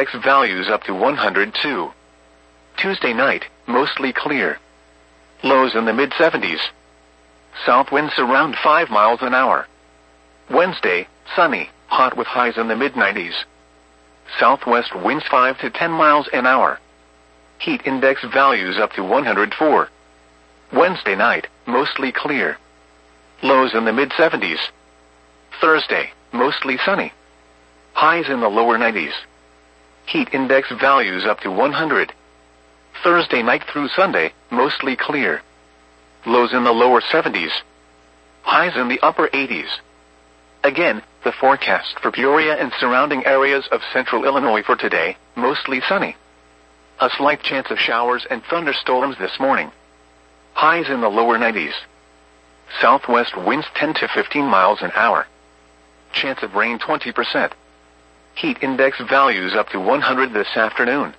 index values up to 102. Tuesday night, mostly clear. Lows in the mid-70s. South winds around 5 miles an hour. Wednesday, sunny, hot with highs in the mid-90s. Southwest winds 5 to 10 miles an hour. Heat index values up to 104. Wednesday night, mostly clear. Lows in the mid-70s. Thursday, mostly sunny. Highs in the lower 90s. Heat index values up to 100. Thursday night through Sunday, mostly clear. Lows in the lower 70s. Highs in the upper 80s. Again, the forecast for Peoria and surrounding areas of central Illinois for today, mostly sunny. A slight chance of showers and thunderstorms this morning. Highs in the lower 90s. Southwest winds 10 to 15 miles an hour. Chance of rain 20%. Heat index values up to 100 this afternoon.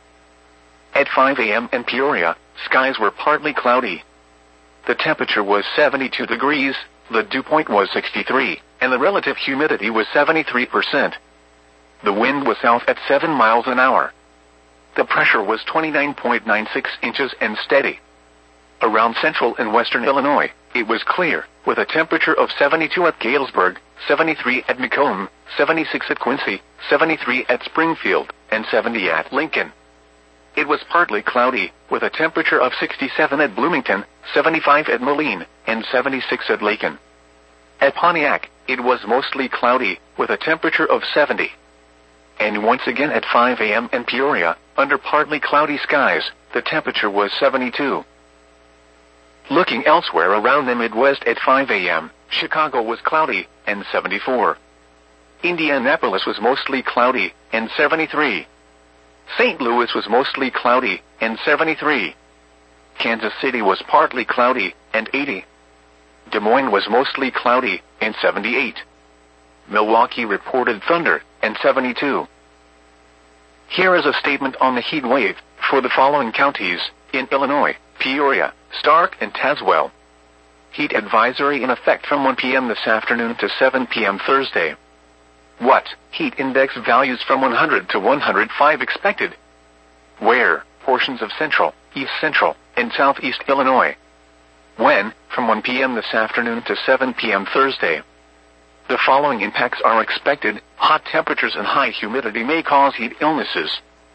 At 5 a.m. in Peoria, skies were partly cloudy. The temperature was 72 degrees, the dew point was 63, and the relative humidity was 73%. The wind was south at 7 miles an hour. The pressure was 29.96 inches and steady. Around central and western Illinois, it was clear, with a temperature of 72 at Galesburg, 73 at Macomb, 76 at Quincy, 73 at Springfield, and 70 at Lincoln. It was partly cloudy, with a temperature of 67 at Bloomington, 75 at Moline, and 76 at Lacon. At Pontiac, it was mostly cloudy, with a temperature of 70. And once again at 5 a.m. in Peoria, under partly cloudy skies, the temperature was 72. Looking elsewhere around the Midwest at 5 a.m., Chicago was cloudy, and 74. Indianapolis was mostly cloudy, and 73. St. Louis was mostly cloudy, and 73. Kansas City was partly cloudy, and 80. Des Moines was mostly cloudy, and 78. Milwaukee reported thunder, and 72. Here is a statement on the heat wave for the following counties in Illinois: Peoria, Stark, and Tazewell. Heat advisory in effect from 1 p.m. this afternoon to 7 p.m. Thursday. What? Heat index values from 100 to 105 expected. Where? Portions of central, east central, and southeast Illinois. When? From 1 p.m. this afternoon to 7 p.m. Thursday. The following impacts are expected. Hot temperatures and high humidity may cause heat illnesses.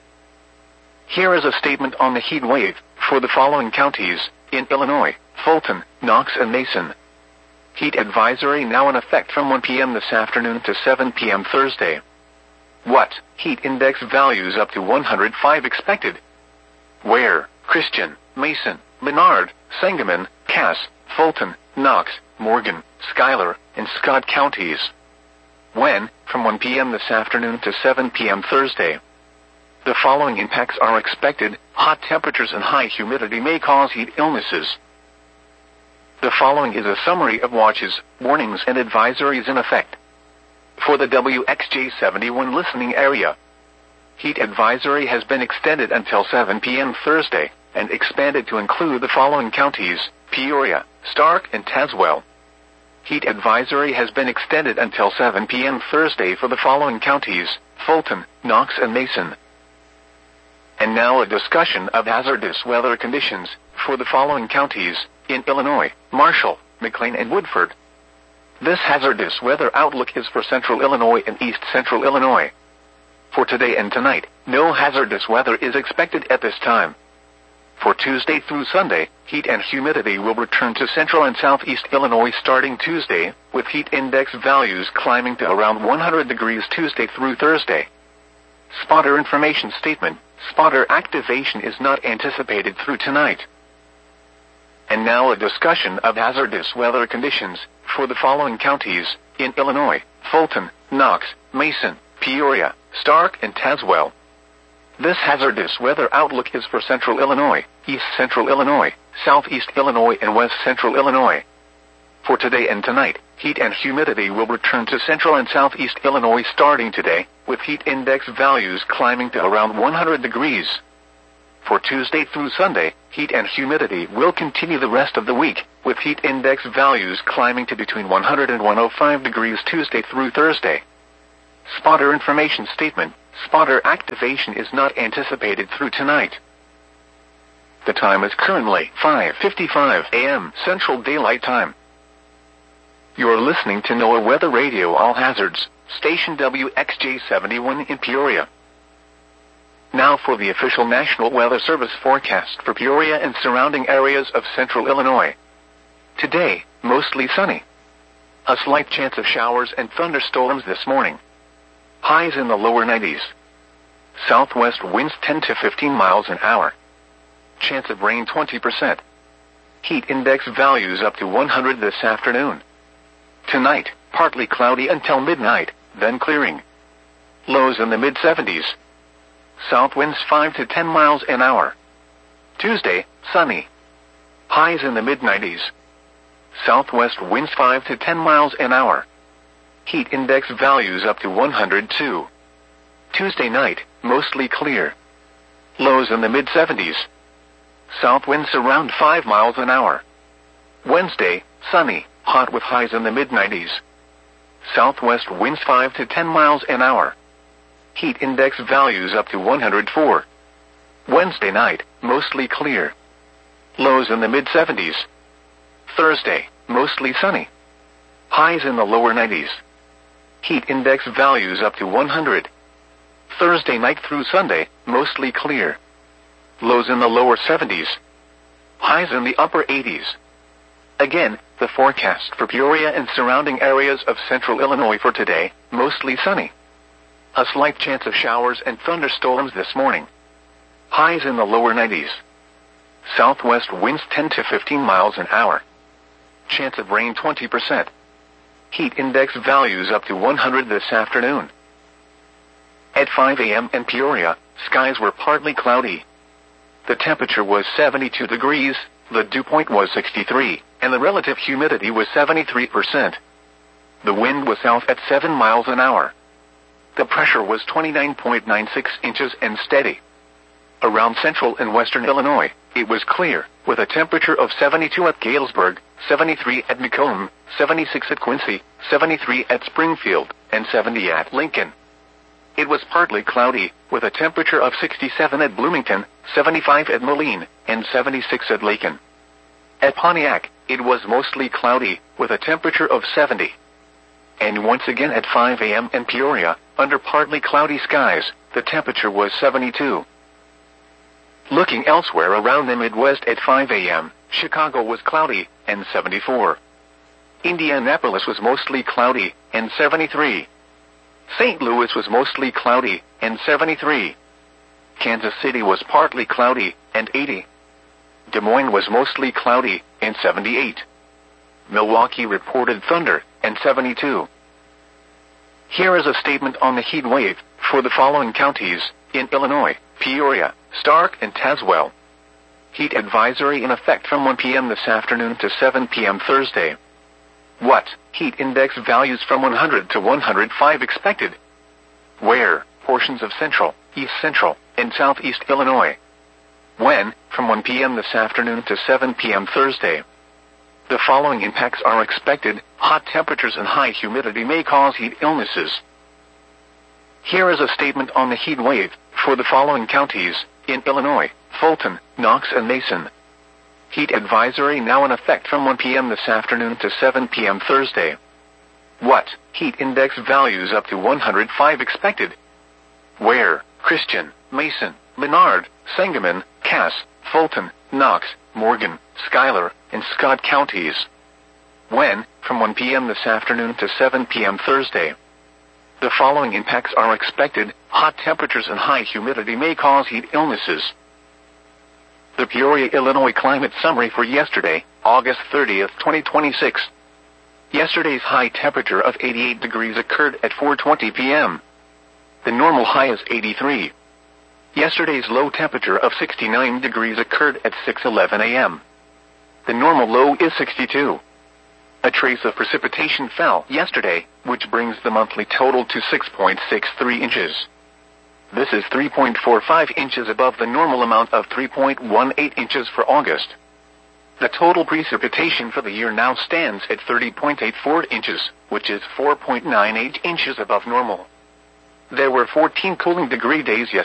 Here is a statement on the heat wave for the following counties in Illinois: Fulton, Knox, and Mason. Heat advisory now in effect from 1 p.m. this afternoon to 7 p.m. Thursday. What? Heat index values up to 105 expected. Where? Christian, Mason, Menard, Sangamon, Cass, Fulton, Knox, Morgan, Schuyler, and Scott counties. When? From 1 p.m. this afternoon to 7 p.m. Thursday. The following impacts are expected. Hot temperatures and high humidity may cause heat illnesses. The following is a summary of watches, warnings, and advisories in effect. For the WXJ71 listening area, heat advisory has been extended until 7 p.m. Thursday, and expanded to include the following counties: Peoria, Stark, and Tazewell. Heat advisory has been extended until 7 p.m. Thursday for the following counties: Fulton, Knox, and Mason. And now a discussion of hazardous weather conditions for the following counties in Illinois: Marshall, McLean, and Woodford. This hazardous weather outlook is for central Illinois and east central Illinois. For today and tonight, no hazardous weather is expected at this time. For Tuesday through Sunday, heat and humidity will return to central and southeast Illinois starting Tuesday, with heat index values climbing to around 100 degrees Tuesday through Thursday. Spotter information statement: spotter activation is not anticipated through tonight. And now a discussion of hazardous weather conditions for the following counties in Illinois: Fulton, Knox, Mason, Peoria, Stark, and Tazewell. This hazardous weather outlook is for central Illinois, east central Illinois, southeast Illinois, and west central Illinois. For today and tonight, heat and humidity will return to central and southeast Illinois starting today, with heat index values climbing to around 100 degrees. For Tuesday through Sunday, heat and humidity will continue the rest of the week, with heat index values climbing to between 100 and 105 degrees Tuesday through Thursday. Spotter information statement: Spotter activation is not anticipated through tonight. The time is currently 5:55 a.m. Central Daylight Time. You're listening to NOAA Weather Radio All Hazards, station WXJ71 in Peoria. Now for the official National Weather Service forecast for Peoria and surrounding areas of central Illinois. Today, mostly sunny. A slight chance of showers and thunderstorms this morning. Highs in the lower 90s. Southwest winds 10 to 15 miles an hour. Chance of rain 20%. Heat index values up to 100 this afternoon. Tonight, partly cloudy until midnight, then clearing. Lows in the mid-70s. South winds 5 to 10 miles an hour. Tuesday, sunny. Highs in the mid-90s. Southwest winds 5 to 10 miles an hour. Heat index values up to 102. Tuesday night, mostly clear. Lows in the mid-70s. South winds around 5 miles an hour. Wednesday, sunny, hot with highs in the mid-90s. Southwest winds 5 to 10 miles an hour. Heat index values up to 104. Wednesday night, mostly clear. Lows in the mid-70s. Thursday, mostly sunny. Highs in the lower 90s. Heat index values up to 100. Thursday night through Sunday, mostly clear. Lows in the lower 70s. Highs in the upper 80s. Again, the forecast for Peoria and surrounding areas of central Illinois for today, mostly sunny. A slight chance of showers and thunderstorms this morning. Highs in the lower 90s. Southwest winds 10 to 15 miles an hour. Chance of rain 20%. Heat index values up to 100 this afternoon. At 5 a.m. in Peoria, skies were partly cloudy. The temperature was 72 degrees, the dew point was 63, and the relative humidity was 73%. The wind was south at 7 miles an hour. The pressure was 29.96 inches and steady. Around central and western Illinois, it was clear, with a temperature of 72 at Galesburg, 73 at Macomb, 76 at Quincy, 73 at Springfield, and 70 at Lincoln. It was partly cloudy, with a temperature of 67 at Bloomington, 75 at Moline, and 76 at Lacon. At Pontiac, it was mostly cloudy, with a temperature of 70. And once again at 5 a.m. in Peoria, under partly cloudy skies, the temperature was 72. Looking elsewhere around the Midwest at 5 a.m., Chicago was cloudy, and 74. Indianapolis was mostly cloudy, and 73. St. Louis was mostly cloudy, and 73. Kansas City was partly cloudy, and 80. Des Moines was mostly cloudy, and 78. Milwaukee reported thunder, and 72. Here is a statement on the heat wave for the following counties in Illinois: Peoria, Stark, and Tazewell. Heat advisory in effect from 1 p.m. this afternoon to 7 p.m. Thursday. What? Heat index values from 100 to 105 expected. Where? Portions of central, east central, and southeast Illinois. When? From 1 p.m. this afternoon to 7 p.m. Thursday. The following impacts are expected. Hot temperatures and high humidity may cause heat illnesses. Here is a statement on the heat wave for the following counties in Illinois: Fulton, Knox, and Mason. Heat advisory now in effect from 1 p.m. this afternoon to 7 p.m. Thursday. What? Heat index values up to 105 expected. Where? Christian, Mason, Menard, Sangamon, Cass, Fulton, Knox, Morgan, Schuyler, and Scott counties. When? From 1 p.m. this afternoon to 7 p.m. Thursday. The following impacts are expected. Hot temperatures and high humidity may cause heat illnesses. The Peoria, Illinois climate summary for yesterday, August 30th, 2026. Yesterday's high temperature of 88 degrees occurred at 4:20 p.m. The normal high is 83. Yesterday's low temperature of 69 degrees occurred at 6:11 a.m. The normal low is 62. A trace of precipitation fell yesterday, which brings the monthly total to 6.63 inches. This is 3.45 inches above the normal amount of 3.18 inches for August. The total precipitation for the year now stands at 30.84 inches, which is 4.98 inches above normal. There were 14 cooling degree days yesterday.